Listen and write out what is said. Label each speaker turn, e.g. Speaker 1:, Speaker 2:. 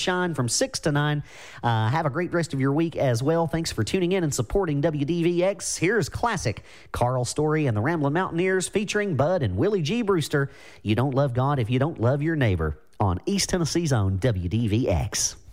Speaker 1: Shine from 6 to 9. Have a great rest of your week as well. Thanks for tuning in and supporting WDVX. Here's classic Carl Story and the Ramblin' Mountaineers featuring Bud and Willie G. Brewster. You don't love God if you don't love your neighbor on East Tennessee's own WDVX.